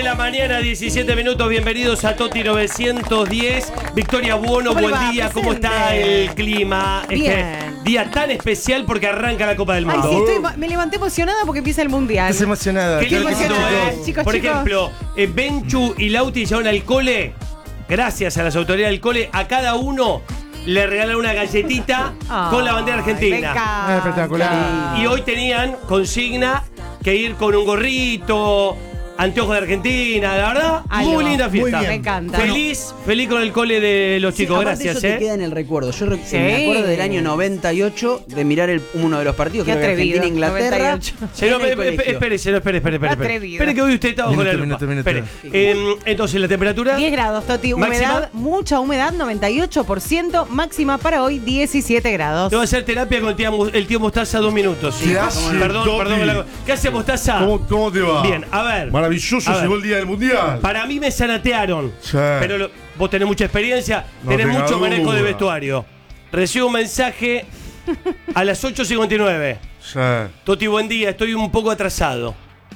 la mañana, 17 minutos. Bienvenidos a Toti 910. Victoria Buono, buen día. ¿Cómo está el clima? Bien. Día tan especial porque arranca la Copa del Ay, Mundo. sí, me levanté emocionada porque empieza el Mundial. Estás emocionada. Qué lindo, emocionante, chicos, Por chicos. ejemplo, Benchu y Lauti llevaron al cole, gracias a las autoridades del cole, a cada uno le regalaron una galletita con la bandera argentina. Espectacular. Y hoy tenían consigna que ir con un gorrito, anteojos de Argentina, la verdad, Algo. muy linda fiesta. Muy bien. Me encanta. Feliz con el cole de los chicos, aparte gracias. Eso te queda en el recuerdo. Yo Sí. me acuerdo del año 98 de mirar uno de los partidos, Qué creo que atrevido, Argentina-Inglaterra. 98. Señor, en el colegio. espere. Atrevido. Espere que hoy usted está bajo la Minuto, lupa. minuto. Espere. Entonces, la temperatura. 10 grados, Toti. ¿Máxima? Humedad, mucha humedad, 98%. Máxima para hoy, 17 grados. Te voy a hacer terapia con el tío Mostaza 2 minutos. ¿Qué hace, Perdón. Toti? ¿Qué hace Mostaza? ¿Cómo te va? Bien, a ver. Maravilloso, A ver. llegó el día del mundial. Para mí me sanatearon. Sí. Pero vos tenés mucha experiencia, No tenés tenga mucho manejo de duda. vestuario. Recibo un mensaje a las 8:59. Sí. Toti, buen día, estoy un poco atrasado.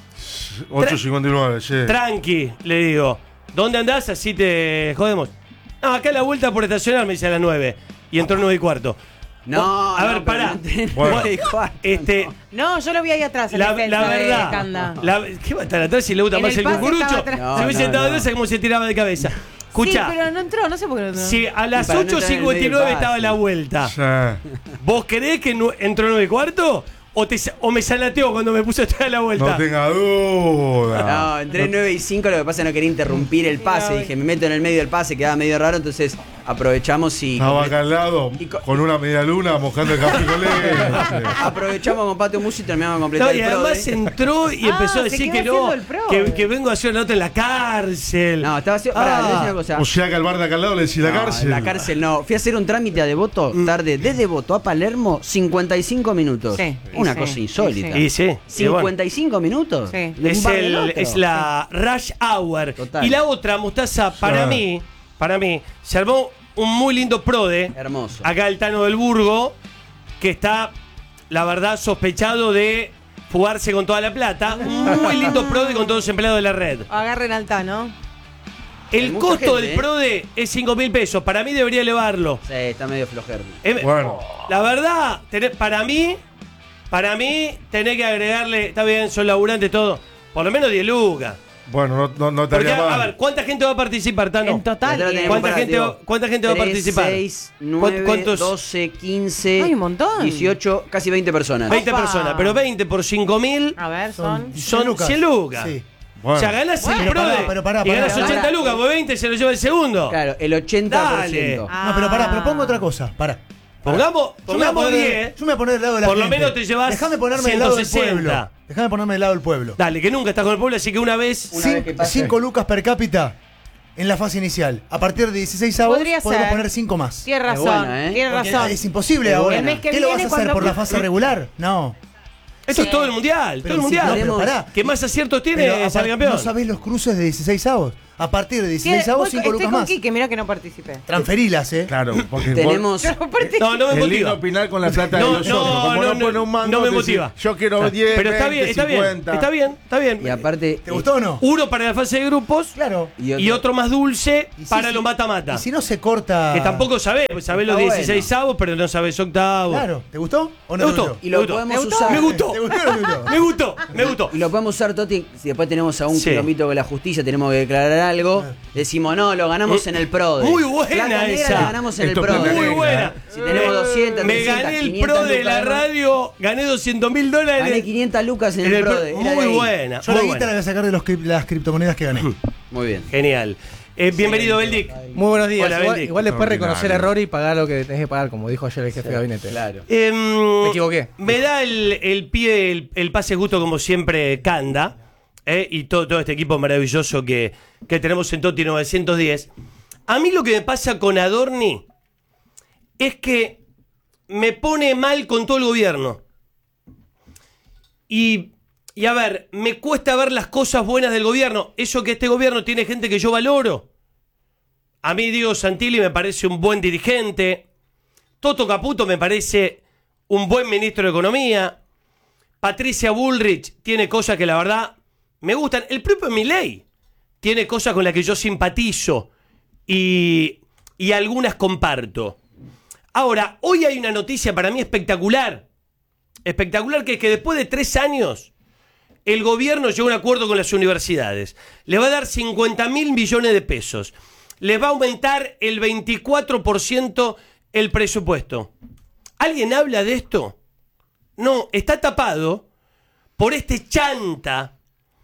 8:59, sí. Tranqui, le digo. ¿Dónde andás? Así te jodemos. No, acá a la vuelta por estacionar me dice a las 9. Y entró 9:15. No, A ver, no, pará. Bueno. No, yo lo vi ahí atrás en La defensa de verdad. Canda. ¿Qué va a estar atrás si le gusta En más el el pase cucurucho? estaba atrás. No, Se hubiese no, sentado no. atrás como se tiraba de cabeza. Escuchá, Sí, pero no entró, no sé por qué no entró. si a las Para no entrar en el medio 8:59 del estaba pase. la vuelta, Sí. ¿vos creés que entró 9:15? ¿O me salateó cuando me puso a estar a la vuelta? No tenga duda. No, entré 9:05, lo que pasa es que no quería interrumpir el pase. Dije, me meto en el medio del pase, quedaba medio raro, entonces aprovechamos y. Estaba acá al lado, Y con una media luna, mojando el café con leche. Aprovechamos con Patio Musi y terminamos de completar No, y el PRODE. además entró y empezó a se decir quedó que no, haciendo el pro. que vengo a hacer una nota en la cárcel. No, estaba haciendo. Pará, le voy a decir una cosa. O sea que al bar de acá al lado le decís la No, cárcel. en la cárcel no. Fui a hacer un trámite a Devoto, tardé desde Devoto a Palermo 55 minutos. Sí, Una sí, cosa insólita. Y sí, y bueno. 55 minutos. Sí. De un Es, bar del otro. es la Rush Hour. Total. Y la otra, Mostaza, para mí, se armó un muy lindo prode. Hermoso. Acá el Tano del Burgo, que está, la verdad, sospechado de fugarse con toda la plata. Un muy lindo prode con todos los empleados de la red. Agarren al Tano. El mucha costo gente, del prode es 5.000 pesos. Para mí debería elevarlo. Sí, está medio flojero. Bueno. La verdad, para mí, tenés que agregarle, está bien, son laburantes todo, por lo menos 10 lucas. Bueno, no Porque, estaría mal. a ver, ¿cuánta gente va a participar, Tano? En total. Ya lo tenemos ¿Cuánta para, gente digo, va- cuánta gente va a 3, participar? 6, 9, ¿Cuántos? 12, 15. Ay, un montón. 18, casi 20 personas. 20 Opa. personas, pero 20 por 5.000 A ver, son. son 100 lucas. Sí. Bueno. O sea, ganás el Pero prode pará, pará, y ganás pará. 80 lucas, porque 20 se lo lleva el segundo. Claro, el 80%. Dale. No, pero pará, propongo otra cosa. Pará. Pongamos Yo me voy a poner- 10. Yo me voy a poner del lado de la Por lo gente. menos te llevas Déjame ponerme del lado del 160. pueblo. Déjame ponerme del lado del pueblo. Dale, que nunca estás con el pueblo, así que una vez. Una vez que pase. 5 lucas per cápita en la fase inicial. A partir de 16 avos Podría podemos ser. poner 5 más. Tienes razón, buena, ¿eh? tienes Porque razón. es imposible Es ahora. buena. El mes que ¿Qué lo vas a viene, hacer cuando- por la fase regular? No. Esto Sí. es todo el mundial, todo el si mundial. no, pero pará. ¿Qué más aciertos tiene Pero ese campeón? ¿no sabés los cruces de 16 avos? A partir de 16 avos, 5 Estoy lucas con más. Quique, mira que no participé. Transferilas, Claro, porque Tenemos. Yo no participé. No, no me es lindo motiva. opinar con la plata No, de los no, otros. Como no, no pone un mango, no me decís, motiva. yo quiero 10, Pero está 20, bien, está bien, 50. está bien, está bien. Y aparte. ¿Te gustó o no? Uno para la fase de grupos Claro. y otro más dulce Y sí, para sí. los mata-mata. Y si no se corta. Que tampoco sabés, pues sabés los Está 16 avos, pero no sabés octavos. Claro. ¿Te gustó o Me no te gustó. gustó? Y lo Me gustó. podemos ¿Me gustó? usar. Me gustó. ¿Te gustó o no te gustó? Me gustó, me gustó. Y lo podemos usar, Toti, si después tenemos a un Sí. quilombito con la justicia, tenemos que declarar algo, decimos, no, lo ganamos en el PRODE. Muy buena Plata negra esa. la ganamos en Esto el PRODE. Muy buena. Si tenemos 200, Me 300, gané el 500 pro de lucas, la ¿no? radio, gané $200.000. Gané 500 lucas en en el PRODE. Era de Muy ahí. buena, Yo la muy guita la buena. voy a sacar de las criptomonedas que gané. Muy bien. Genial. Bienvenido, Beldic. Muy buenos días. Hola, igual, Bendy. igual después reconocer Extraordinario. error y pagar lo que tenés que pagar, como dijo ayer el jefe de gabinete. Claro. Me equivoqué. Me da el pie, el pase justo como siempre Canda, y todo este equipo maravilloso que tenemos en Toti 910. A mí lo que me pasa con Adorni es que me pone mal con todo el gobierno. Y a ver, me cuesta ver las cosas buenas del gobierno. Eso que este gobierno tiene gente que yo valoro. A mí Diego Santilli me parece un buen dirigente. Toto Caputo me parece un buen ministro de Economía. Patricia Bullrich tiene cosas que la verdad me gustan. El propio Milei tiene cosas con las que yo simpatizo y algunas comparto. Ahora, hoy hay una noticia para mí espectacular. Espectacular, que es que después de 3 años el gobierno llegó a un acuerdo con las universidades. Le va a dar 50.000 millones de pesos. Les va a aumentar el 24% el presupuesto. ¿Alguien habla de esto? No, está tapado por este chanta,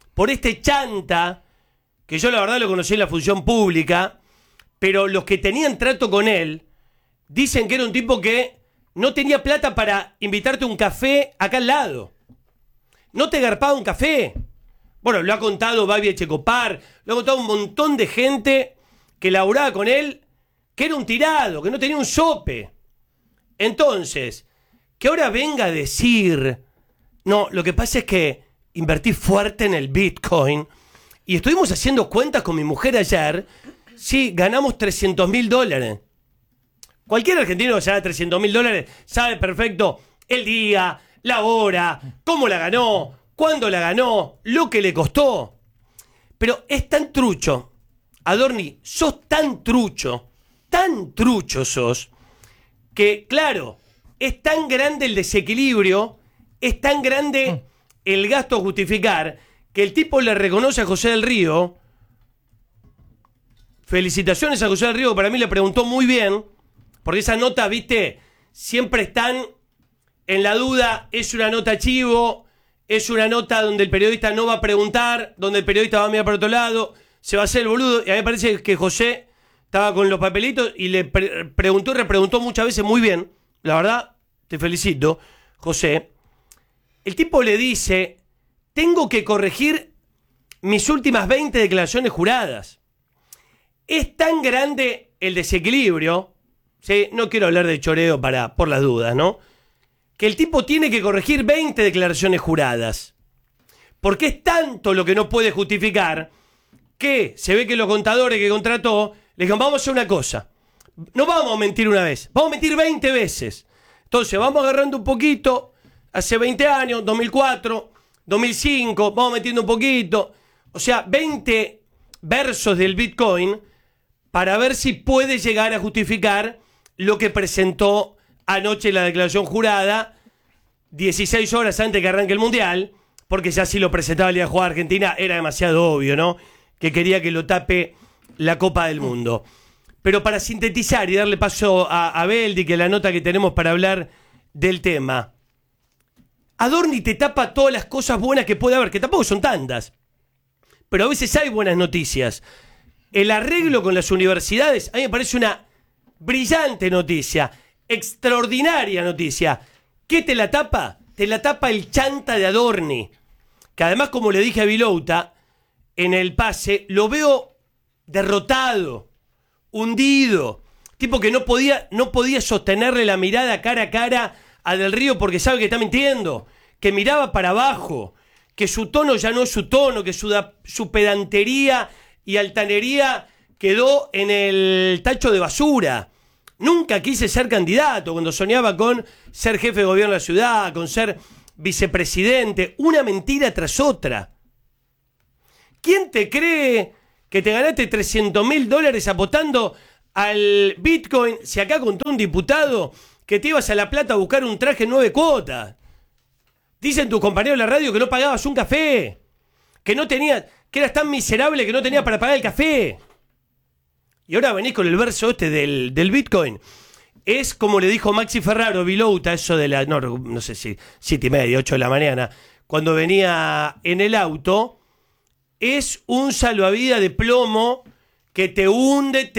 que yo la verdad lo conocí en la función pública, pero los que tenían trato con él dicen que era un tipo que no tenía plata para invitarte a un café acá al lado. No te garpaba un café. Bueno, lo ha contado Babi Echecopar, lo ha contado un montón de gente que laburaba con él, que era un tirado, que no tenía un sope. Entonces, que ahora venga a decir, no, lo que pasa es que invertí fuerte en el Bitcoin y estuvimos haciendo cuentas con mi mujer ayer, sí, ganamos $300.000. Cualquier argentino que se gana $300.000 sabe perfecto el día, la hora, cómo la ganó, cuándo la ganó, lo que le costó. Pero es tan trucho, Adorni, sos tan trucho sos, que claro, es tan grande el desequilibrio, es tan grande el gasto a justificar, que el tipo le reconoce a José del Río. Felicitaciones a José del Río, que para mí le preguntó muy bien, porque esas notas, viste, siempre están en la duda, es una nota chivo, es una nota donde el periodista no va a preguntar, donde el periodista va a mirar para otro lado, se va a hacer el boludo, y a mí me parece que José estaba con los papelitos y le preguntó y repreguntó muchas veces muy bien. La verdad, te felicito, José. El tipo le dice, tengo que corregir mis últimas 20 declaraciones juradas. Es tan grande el desequilibrio, ¿sí? No quiero hablar de choreo por las dudas, ¿no? Que el tipo tiene que corregir 20 declaraciones juradas. Porque es tanto lo que no puede justificar que se ve que los contadores que contrató le dijeron, vamos a hacer una cosa. No vamos a mentir una vez, vamos a mentir 20 veces. Entonces vamos agarrando un poquito, hace 20 años, 2004, 2005, vamos metiendo un poquito. O sea, 20 versos del Bitcoin para ver si puede llegar a justificar lo que presentó anoche en la declaración jurada, 16 horas antes que arranque el Mundial, porque ya si lo presentaba el día de jugar Argentina era demasiado obvio, ¿no? Que quería que lo tape la Copa del Mundo. Pero para sintetizar y darle paso a Beldi, que es la nota que tenemos para hablar del tema, Adorni te tapa todas las cosas buenas que puede haber, que tampoco son tantas, pero a veces hay buenas noticias. El arreglo con las universidades a mí me parece una brillante noticia, extraordinaria noticia. ¿Qué te la tapa? Te la tapa el chanta de Adorni, que además, como le dije a Vilouta en el pase, lo veo derrotado, hundido, tipo que no podía sostenerle la mirada cara a cara a Del Río porque sabe que está mintiendo, que miraba para abajo, que su tono ya no es su tono, que su pedantería y altanería quedó en el tacho de basura. Nunca quise ser candidato cuando soñaba con ser jefe de gobierno de la ciudad, con ser vicepresidente, una mentira tras otra. ¿Quién te cree que te ganaste $300.000 apostando al Bitcoin si acá contó un diputado que te ibas a La Plata a buscar un traje en 9 cuotas? Dicen tus compañeros de la radio que no pagabas un café, que no tenías, que eras tan miserable que no tenías para pagar el café. Y ahora venís con el verso este del Bitcoin. Es como le dijo Maxi Ferraro, Vilouta, eso de la, no sé si 7:30, 8 de la mañana, cuando venía en el auto, es un salvavidas de plomo que te hunde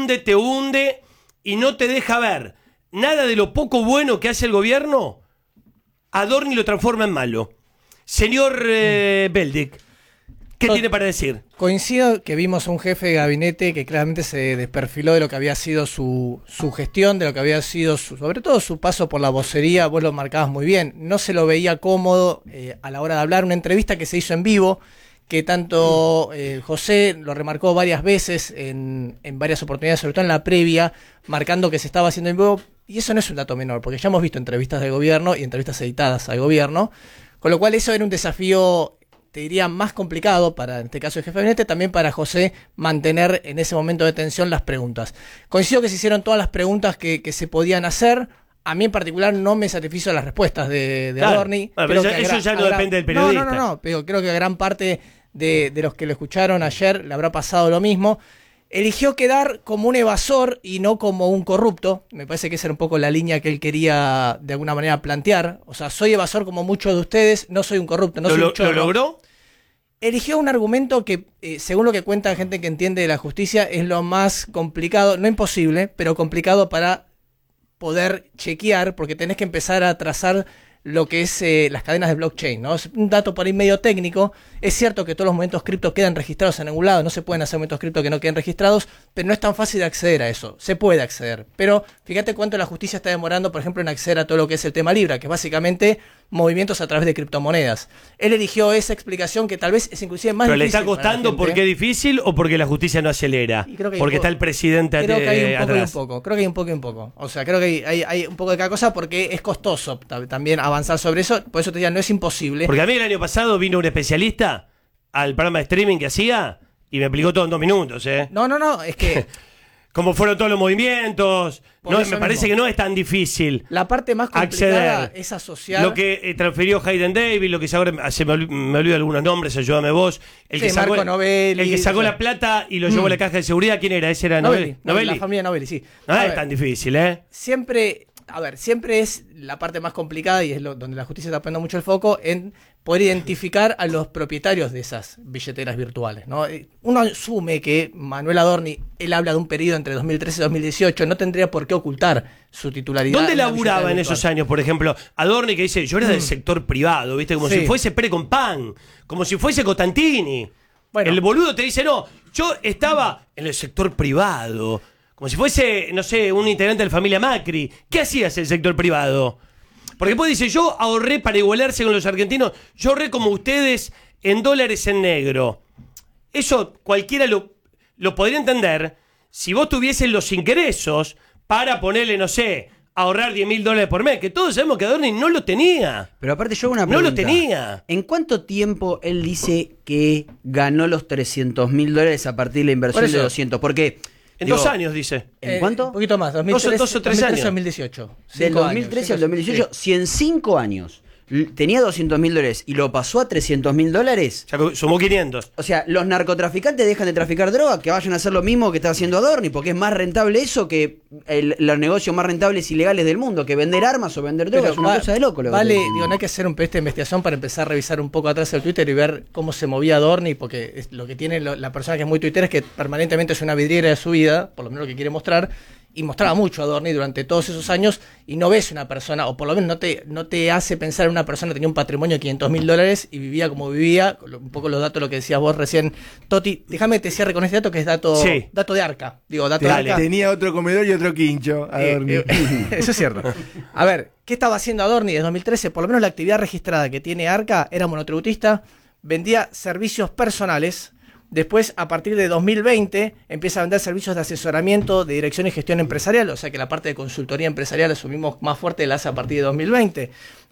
y no te deja ver nada de lo poco bueno que hace el gobierno. Adorni lo transforma en malo. Señor Beldic, ¿qué tiene para decir? Coincido que vimos un jefe de gabinete que claramente se desperfiló de lo que había sido su gestión, de lo que había sido sobre todo su paso por la vocería. Vos lo marcabas muy bien. No se lo veía cómodo a la hora de hablar. Una entrevista que se hizo en vivo, que tanto José lo remarcó varias veces en varias oportunidades, sobre todo en la previa, marcando que se estaba haciendo en vivo. Y eso no es un dato menor, porque ya hemos visto entrevistas del gobierno y entrevistas editadas al gobierno, con lo cual eso era un desafío te diría, más complicado para, en este caso, el jefe de gabinete, también para José mantener en ese momento de tensión las preguntas. Coincido que se hicieron todas las preguntas que se podían hacer. A mí en particular no me satisfizo las respuestas de Claro. Adorni. Bueno, Creo pero que eso ya no depende del periodista. No, pero creo que a gran parte de los que lo escucharon ayer le habrá pasado lo mismo. Eligió quedar como un evasor y no como un corrupto. Me parece que esa era un poco la línea que él quería de alguna manera plantear. O sea, soy evasor como muchos de ustedes, no soy un corrupto, no soy un ¿Lo chorro. logró? Eligió un argumento que, según lo que cuenta gente que entiende de la justicia, es lo más complicado, no imposible, pero complicado para poder chequear, porque tenés que empezar a trazar lo que es las cadenas de blockchain, ¿no? Es un dato por ahí medio técnico. Es cierto que todos los momentos cripto quedan registrados en algún lado, no se pueden hacer momentos cripto que no queden registrados, pero no es tan fácil de acceder a eso. Se puede acceder, pero fíjate cuánto la justicia está demorando, por ejemplo, en acceder a todo lo que es el tema Libra, que es básicamente movimientos a través de criptomonedas. Él eligió esa explicación que tal vez es inclusive más ¿Pero le difícil está para la costando gente. porque es difícil o porque la justicia no acelera? Y creo que hay Porque un po- está el presidente Creo que hay un poco y un atrás. poco. Creo que hay un poco y un poco. O sea, creo que hay un poco de cada cosa porque es costoso también avanzar sobre eso. Por eso te diría, no es imposible. Porque a mí el año pasado vino un especialista al programa de streaming que hacía y me explicó todo en 2 minutos, ¿eh? No, es que Cómo fueron todos los movimientos. Por No, eso me parece mismo. que no es tan difícil la parte más complicada acceder. es asociar. Lo que transfirió Hayden Davis, lo que ahora me olvido algunos nombres, ayúdame vos. El Sí, que sacó, Marco Novelli, el que sacó o sea. la plata y lo llevó a la caja de seguridad, ¿quién era? Ese era Novelli, Novelli. la familia Novelli, sí. No A es ver, tan difícil, ¿eh? siempre es la parte más complicada y es donde la justicia está poniendo mucho el foco en poder identificar a los propietarios de esas billeteras virtuales, ¿no? Uno asume que Manuel Adorni, él habla de un periodo entre 2013 y 2018, no tendría por qué ocultar su titularidad. ¿Dónde en la laburaba billetera en virtual. esos años, por ejemplo? Adorni que dice, yo era del sector privado, ¿viste? Como Sí. si fuese Pere Compán, como si fuese Cotantini. Bueno. El boludo te dice, no, yo estaba en el sector privado, como si fuese, no sé, un integrante de la familia Macri. ¿Qué hacías en el sector privado? Porque después dice, yo ahorré para igualarse con los argentinos, yo ahorré como ustedes en dólares en negro. Eso cualquiera lo podría entender si vos tuvieses los ingresos para ponerle, no sé, ahorrar $10.000 por mes, que todos sabemos que Adorni no lo tenía. Pero aparte yo hago una No pregunta. lo tenía. ¿En cuánto tiempo él dice que ganó los $300.000 a partir de la inversión Por eso. de 200? Porque En digo, 2 años, dice. ¿En cuánto? Un poquito más, 2013, Dos o tres años. 2018. Del 5 2013 al años, 2018, si en 5 años tenía $200.000 y lo pasó a $300.000, Sumó 500. o sea, los narcotraficantes dejan de traficar droga, que vayan a hacer lo mismo que está haciendo Adorni, porque es más rentable eso que los negocios más rentables ilegales del mundo, que vender armas o vender drogas, es una cosa de loco. Lo que Vale, estoy diciendo. no hay que hacer un test de investigación para empezar a revisar un poco atrás el Twitter y ver cómo se movía Adorni, porque lo que tiene la persona que es muy tuitera es que permanentemente es una vidriera de su vida, por lo menos lo que quiere mostrar, y mostraba mucho a Adorni durante todos esos años, y no ves una persona, o por lo menos no te hace pensar en una persona que tenía un patrimonio de $500.000 y vivía como vivía, un poco los datos, lo que decías vos recién, Toti. Déjame te cierre con este dato que es dato de arca. Digo, dato de Dale. arca. Tenía otro comedor y otro quincho. Adorni. Eso es cierto. A ver, ¿qué estaba haciendo Adorni desde 2013? Por lo menos la actividad registrada que tiene Arca era monotributista, vendía servicios personales. Después, a partir de 2020, empieza a vender servicios de asesoramiento, de dirección y gestión empresarial, o sea que la parte de consultoría empresarial asumimos más fuerte la hace a partir de 2020.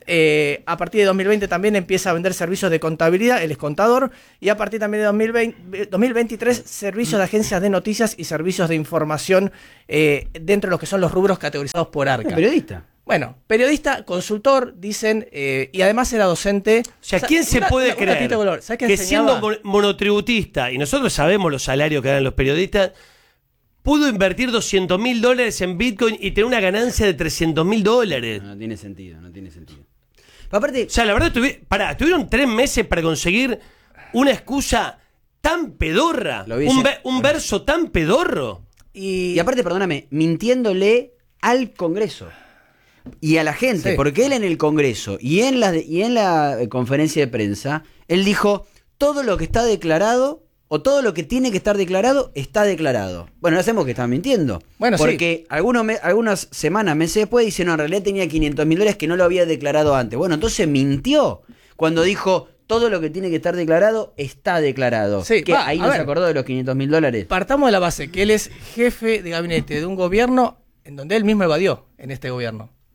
A partir de 2020 también empieza a vender servicios de contabilidad, él es contador, y a partir también de 2023, servicios de agencias de noticias y servicios de información dentro de los que son los rubros categorizados por Arca. Periodista. Bueno, periodista, consultor, dicen, y además era docente. O sea, ¿quién se puede creer ¿sabes qué que enseñaba? siendo monotributista, y nosotros sabemos los salarios que dan los periodistas, pudo invertir $200.000 en Bitcoin y tener una ganancia de $300.000? No tiene sentido, no tiene sentido. Aparte, O sea, la verdad, tuvieron 3 meses para conseguir una excusa tan pedorra, Lo vi, un verso tan pedorro. y aparte, perdóname, mintiéndole al Congreso y a la gente, Sí. porque él en el Congreso y en la conferencia de prensa, él dijo, todo lo que está declarado o todo lo que tiene que estar declarado está declarado. Bueno, no sabemos que está mintiendo. Bueno, porque algunas semanas, meses después, dice, no, en realidad tenía $500.000 que no lo había declarado antes. Bueno, entonces mintió cuando dijo, todo lo que tiene que estar declarado está declarado. Sí, que ahí a no se ver. acordó de los $500.000. Partamos de la base que él es jefe de gabinete de un gobierno en donde él mismo evadió en este gobierno.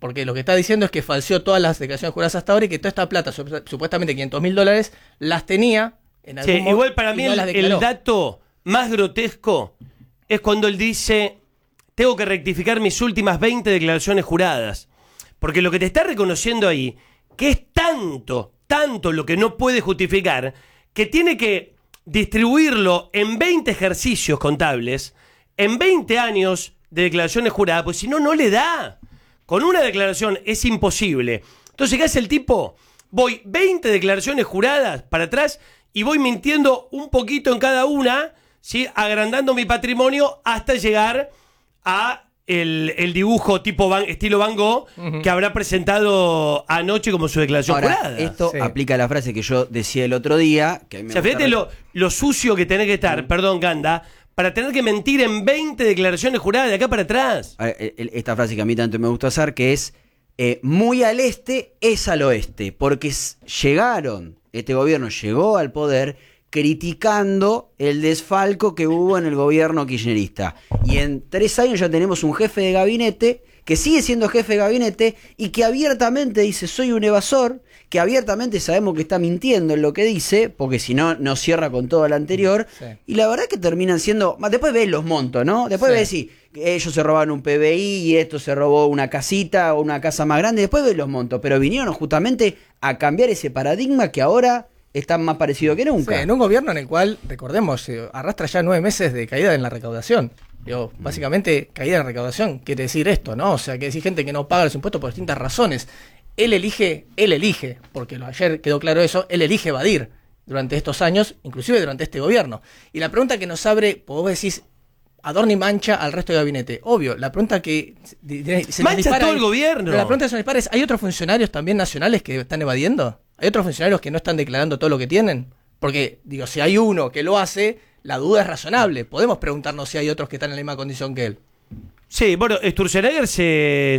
Porque lo que está diciendo es que falseó todas las declaraciones juradas hasta ahora y que toda esta plata, supuestamente $500.000, las tenía en algún Sí, modo igual para y mí no las declaró. el dato más grotesco es cuando él dice: tengo que rectificar mis últimas 20 declaraciones juradas. Porque lo que te está reconociendo ahí, que es tanto lo que no puede justificar, que tiene que distribuirlo en 20 ejercicios contables, en 20 años de declaraciones juradas, pues si no, no le da. Con una declaración es imposible. Entonces, ¿qué hace el tipo? Voy 20 declaraciones juradas para atrás y voy mintiendo un poquito en cada una, ¿sí? Agrandando mi patrimonio hasta llegar a el dibujo tipo estilo Van Gogh que habrá presentado anoche como su declaración Ahora, jurada. esto Sí. aplica a la frase que yo decía el otro día. Que a mí me O sea, gusta fíjate lo sucio que tenés que estar, perdón, Ganda, para tener que mentir en 20 declaraciones juradas de acá para atrás. Esta frase que a mí tanto me gusta hacer, que es muy al este es al oeste, porque este gobierno llegó al poder criticando el desfalco que hubo en el gobierno kirchnerista. Y en 3 años ya tenemos un jefe de gabinete que sigue siendo jefe de gabinete y que abiertamente dice: soy un evasor, que abiertamente sabemos que está mintiendo en lo que dice, porque si no, no cierra con todo lo anterior. Sí. Y la verdad que terminan siendo... Después ves los montos, ¿no? Después Sí. ves si ellos se robaron un PBI y esto se robó una casita o una casa más grande. Después ves los montos. Pero vinieron justamente a cambiar ese paradigma que ahora está más parecido que nunca. Sí, en un gobierno en el cual, recordemos, arrastra ya 9 meses de caída en la recaudación. Digo, básicamente, caída en la recaudación quiere decir esto, ¿no? O sea, que decir gente que no paga los impuestos por distintas razones. Él elige, porque ayer quedó claro eso, él elige evadir durante estos años, inclusive durante este gobierno. Y la pregunta que nos abre, vos decís, Adorni mancha al resto del gabinete. Obvio, la pregunta que se nos Mancha dispara todo el ahí- gobierno. Pero la pregunta que se nos dispara es, ¿hay otros funcionarios también nacionales que están evadiendo? ¿Hay otros funcionarios que no están declarando todo lo que tienen? Porque, digo, si hay uno que lo hace, la duda es razonable. Podemos preguntarnos si hay otros que están en la misma condición que él. Sí, bueno, Sturzenegger se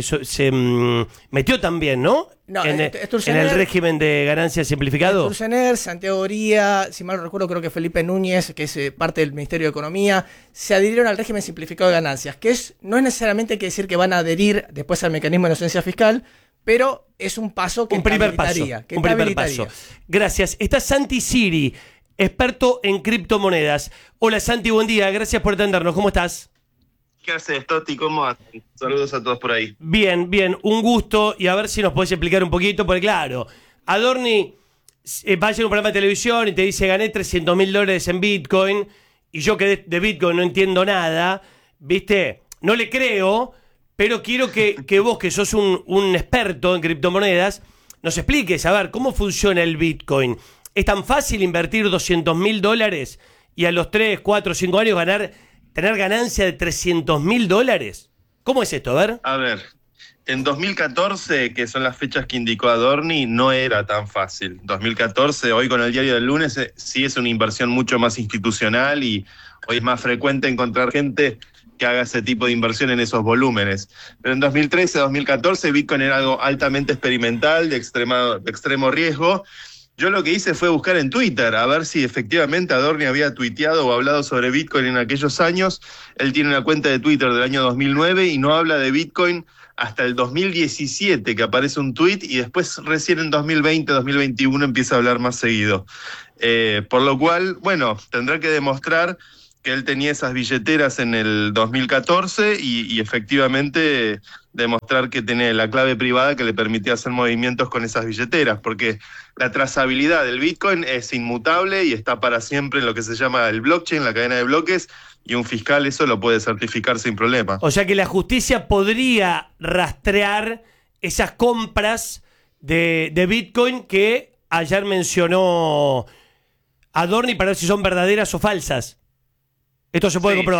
metió también, ¿no? No, en Sturzenegger- el régimen de ganancias simplificado. Sturzenegger, Santiago Uría, si mal no recuerdo, creo que Felipe Núñez, que es parte del Ministerio de Economía, se adhirieron al régimen simplificado de ganancias, que no es necesariamente que decir que van a adherir después al mecanismo de inocencia fiscal, pero es un paso que Un primer paso. habilitaría, que Un primer habilitaría. paso. Gracias. Está Santi Siri, experto en criptomonedas. Hola Santi, buen día. Gracias por atendernos. ¿Cómo estás? ¿Qué haces, Toti? ¿Cómo andan? Saludos a todos por ahí. Bien, bien. Un gusto. Y a ver si nos podés explicar un poquito. Porque claro, Adorni va a hacer un programa de televisión y te dice: gané $300.000 en Bitcoin. Y yo que de Bitcoin no entiendo nada. ¿Viste? No le creo. Pero quiero que vos, que sos un experto en criptomonedas, nos expliques, a ver, ¿cómo funciona el Bitcoin? ¿Es tan fácil invertir $200.000 y a los 3, 4, 5 años tener ganancia de $300.000? ¿Cómo es esto? A ver. En 2014, que son las fechas que indicó Adorni, no era tan fácil. 2014, hoy con el diario del lunes, sí es una inversión mucho más institucional y hoy es más frecuente encontrar gente que haga ese tipo de inversión en esos volúmenes. Pero en 2013, 2014, Bitcoin era algo altamente experimental, de extremo riesgo. Yo lo que hice fue buscar en Twitter a ver si efectivamente Adorni había tuiteado o hablado sobre Bitcoin en aquellos años. Él tiene una cuenta de Twitter del año 2009 y no habla de Bitcoin hasta el 2017, que aparece un tuit, y después recién en 2020, 2021 empieza a hablar más seguido. Por lo cual, bueno, tendrá que demostrar que él tenía esas billeteras en el 2014 y efectivamente demostrar que tenía la clave privada que le permitía hacer movimientos con esas billeteras, porque la trazabilidad del Bitcoin es inmutable y está para siempre en lo que se llama el blockchain, la cadena de bloques, y un fiscal eso lo puede certificar sin problema. O sea que la justicia podría rastrear esas compras de Bitcoin que ayer mencionó Adorni para ver si son verdaderas o falsas. Esto se puede comprobar.